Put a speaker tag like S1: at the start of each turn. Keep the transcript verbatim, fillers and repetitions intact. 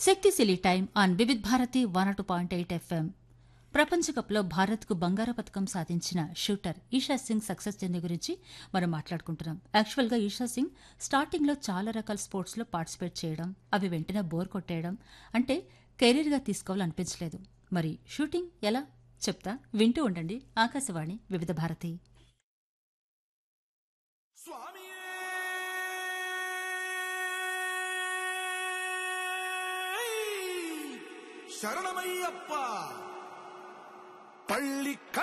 S1: శక్తిశీలి time on Vividh Bharati one two point eight FM. ప్రపంచ కప్లో భారత్కు బంగారు పతకం సాధించిన shooter Isha Singh success journey గురించి మనం మాట్లాడుకుంటున్నాం. యాక్చువల్గా ఈషా సింగ్ స్టార్టింగ్లో చాలా రకాల స్పోర్ట్స్లో పార్టిసిపేట్ చేయడం, అవి వెంటనే బోర్ కొట్టేయడం అంటే కెరీర్గా తీసుకోవాలనిపించలేదు. మరి షూటింగ్ ఎలా చెప్తా, వింటూ ఉండండి. ఆకాశవాణి వివిధ భారతి.
S2: శరణమయ్యప్ప పళ్ళి